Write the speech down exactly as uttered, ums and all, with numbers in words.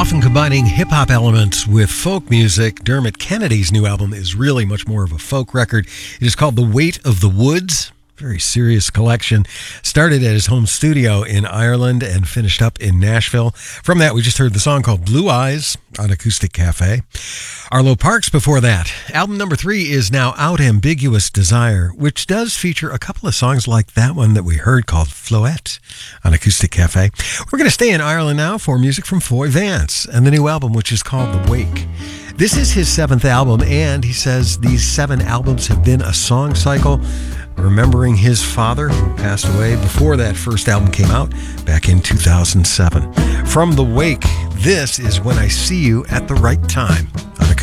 Often combining hip-hop elements with folk music, Dermot Kennedy's new album is really much more of a folk record. It is called The Weight of the Woods. Very serious collection. Started at his home studio in Ireland and finished up in Nashville. From that, we just heard the song called Blue Eyes on Acoustic Cafe. Arlo Parks before that. Album number three is now out, Ambiguous Desire, which does feature a couple of songs like that one that we heard called Floette on Acoustic Cafe. We're going to stay in Ireland now for music from Foy Vance and the new album, which is called The Wake. This is his seventh album, and he says these seven albums have been a song cycle, remembering his father, who passed away before that first album came out back in two thousand seven. From The Wake, this is When I See You at the Right Time on Acoustic.